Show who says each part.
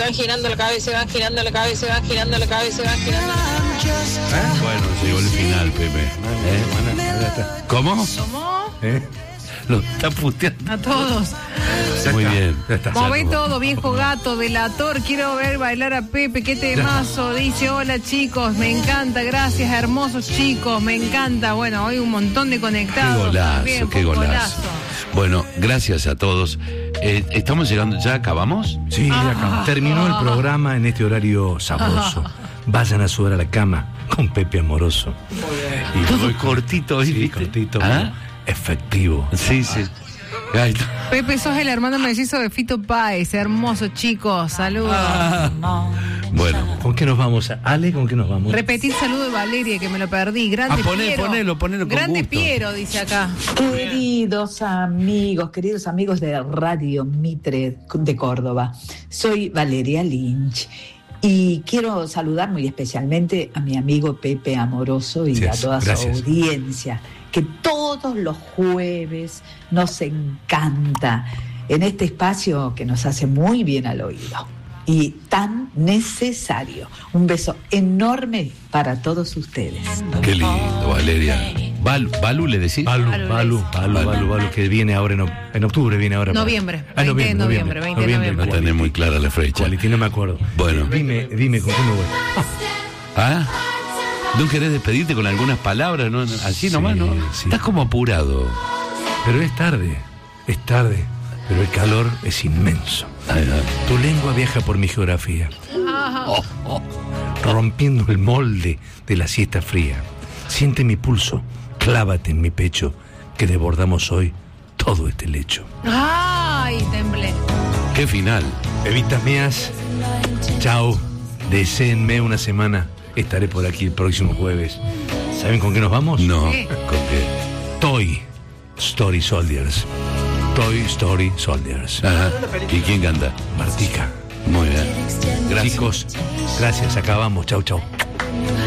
Speaker 1: van girando la cabeza, van girando la cabeza, van girando la cabeza, van girando la cabeza.
Speaker 2: Bueno, llegó el final, Pepe. ¿Cómo? Lo está puteando
Speaker 3: A todos.
Speaker 2: muy bien.
Speaker 3: Mové todo, viejo gato, delator. Quiero ver bailar a Pepe. Qué temazo. Dice, hola chicos, me encanta. Gracias, hermosos chicos, me encanta. Bueno, hoy un montón de conectados.
Speaker 2: Qué golazo,
Speaker 3: también,
Speaker 2: qué golazo. Bueno, gracias a todos. Estamos llegando, ¿ya acabamos?
Speaker 4: Sí, ya acabamos. Terminó el programa en este horario sabroso. Vayan a sudar a la cama con Pepe Amoroso.
Speaker 2: Y todo cortito,
Speaker 4: sí,
Speaker 2: ¿viste?
Speaker 4: cortito,
Speaker 2: ¿Ah?
Speaker 4: efectivo.
Speaker 2: Sí, sí. Ahí está.
Speaker 3: Pepe, sos el hermano mellizo de Fito Páez. Hermoso, chicos. Saludos.
Speaker 2: Bueno.
Speaker 4: ¿Con qué nos vamos? Ale, ¿con qué nos vamos?
Speaker 3: Repetir saludo de Valeria, que me lo perdí. Grande Piero.
Speaker 2: Ponelo con
Speaker 3: Grande
Speaker 2: gusto.
Speaker 3: Piero, dice acá.
Speaker 5: Queridos amigos de Radio Mitre de Córdoba, soy Valeria Lynch y quiero saludar muy especialmente a mi amigo Pepe Amoroso y a toda su audiencia, que todos los jueves nos encanta en este espacio que nos hace muy bien al oído y tan necesario. Un beso enorme para todos ustedes.
Speaker 2: Qué lindo, Valeria. ¿Balu le decís?
Speaker 4: Balu, que viene ahora en octubre, viene ahora.
Speaker 3: Noviembre. 20 de noviembre.
Speaker 2: No tenés muy clara la fecha.
Speaker 4: Quality, no me acuerdo.
Speaker 2: Bueno.
Speaker 4: Dime con qué me voy.
Speaker 2: ¿Ah? ¿No querés despedirte con algunas palabras? ¿No? Así nomás, ¿no?
Speaker 4: Sí.
Speaker 2: Estás como apurado.
Speaker 4: Pero es tarde, pero el calor es inmenso. Tu lengua viaja por mi geografía, rompiendo el molde de la siesta fría. Siente mi pulso, clávate en mi pecho, que desbordamos hoy todo este lecho.
Speaker 3: ¡Ay, temblé!
Speaker 2: ¡Qué final!
Speaker 4: Evitas mías, chao, deseenme una semana. Estaré por aquí el próximo jueves. ¿Saben con qué nos vamos?
Speaker 2: No,
Speaker 3: Sí.
Speaker 2: ¿con qué?
Speaker 4: Toy Story Soldiers. Toy Story Soldiers.
Speaker 2: Ajá. ¿Y quién canta?
Speaker 4: Martica.
Speaker 2: Muy bien. Gracias.
Speaker 4: Chicos, gracias, acabamos. Chau, chau.